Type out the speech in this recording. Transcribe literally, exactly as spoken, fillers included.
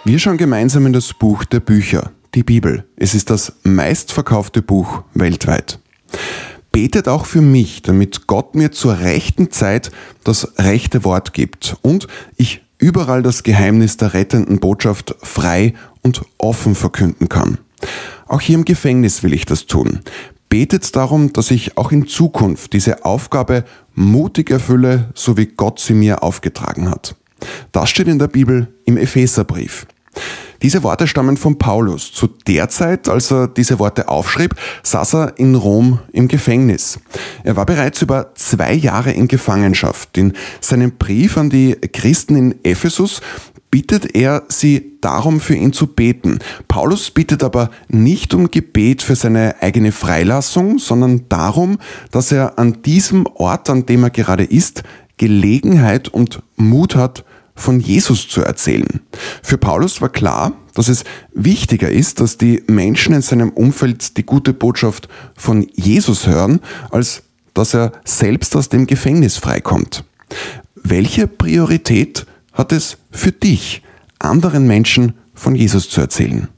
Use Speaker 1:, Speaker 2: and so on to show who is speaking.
Speaker 1: Wir schauen gemeinsam in das Buch der Bücher, die Bibel. Es ist das meistverkaufte Buch weltweit. Betet auch für mich, damit Gott mir zur rechten Zeit das rechte Wort gibt und ich überall das Geheimnis der rettenden Botschaft frei und offen verkünden kann. Auch hier im Gefängnis will ich das tun. Betet darum, dass ich auch in Zukunft diese Aufgabe mutig erfülle, so wie Gott sie mir aufgetragen hat. Das steht in der Bibel im Epheserbrief. Diese Worte stammen von Paulus. Zu der Zeit, als er diese Worte aufschrieb, saß er in Rom im Gefängnis. Er war bereits über zwei Jahre in Gefangenschaft. In seinem Brief an die Christen in Ephesus bittet er sie darum, für ihn zu beten. Paulus bittet aber nicht um Gebet für seine eigene Freilassung, sondern darum, dass er an diesem Ort, an dem er gerade ist, Gelegenheit und Mut hat, von Jesus zu erzählen. Für Paulus war klar, dass es wichtiger ist, dass die Menschen in seinem Umfeld die gute Botschaft von Jesus hören, als dass er selbst aus dem Gefängnis freikommt. Welche Priorität hat es für dich, anderen Menschen von Jesus zu erzählen?